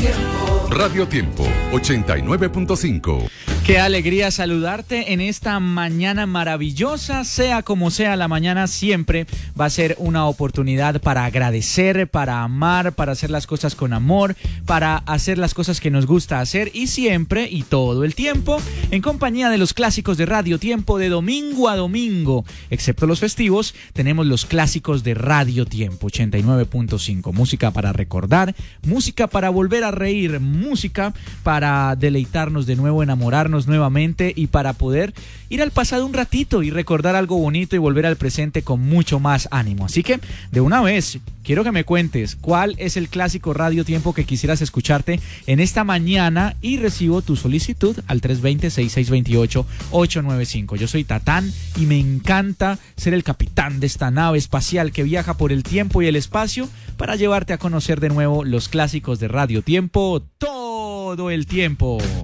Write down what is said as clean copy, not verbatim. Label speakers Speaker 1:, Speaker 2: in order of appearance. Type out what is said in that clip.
Speaker 1: Radio Tiempo 89.5.
Speaker 2: Qué alegría saludarte en esta mañana maravillosa. Sea como sea la mañana, siempre va a ser una oportunidad para agradecer, para amar, para hacer las cosas con amor, para hacer las cosas que nos gusta hacer y siempre y todo el tiempo en compañía de los clásicos de Radio Tiempo de domingo a domingo. Excepto los festivos, tenemos los clásicos de Radio Tiempo 89.5. Música para recordar, música para volver a reír, música para deleitarnos de nuevo, enamorarnos nuevamente y para poder ir al pasado un ratito y recordar algo bonito y volver al presente con mucho más ánimo. Así que, de una vez, quiero que me cuentes cuál es el clásico Radio Tiempo que quisieras escucharte en esta mañana y recibo tu solicitud al 320-6628-895. Yo soy Tatán y me encanta ser el capitán de esta nave espacial que viaja por el tiempo y el espacio para llevarte a conocer de nuevo los clásicos de Radio Tiempo todo el tiempo.